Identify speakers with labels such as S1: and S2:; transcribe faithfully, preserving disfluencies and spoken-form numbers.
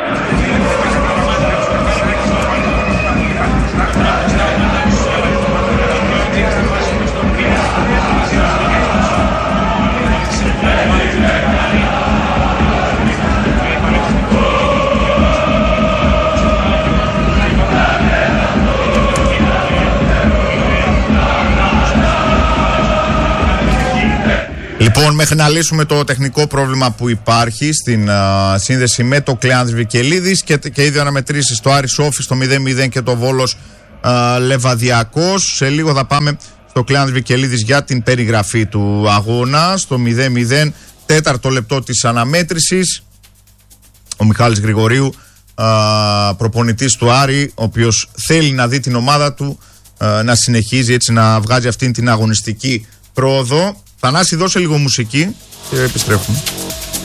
S1: Λοιπόν, μέχρι να λύσουμε το τεχνικό πρόβλημα που υπάρχει στην α, σύνδεση με το Κλεάνθης Βικελίδης και, και ήδη αναμετρήσεις στο Άρης Όφη στο μηδέν μηδέν και το Βόλος α, Λεβαδιακός. Σε λίγο θα πάμε στο Κλεάνθης Βικελίδης για την περιγραφή του αγώνα. Στο μηδέν μηδέν, τέταρτο λεπτό της αναμέτρησης. Ο Μιχάλης Γρηγορίου, α, προπονητής του Άρη, ο οποίος θέλει να δει την ομάδα του α, να συνεχίζει έτσι, να βγάζει αυτήν την αγωνιστική πρόοδο. Θανάση, δώσε λίγο μουσική και επιστρέφουμε.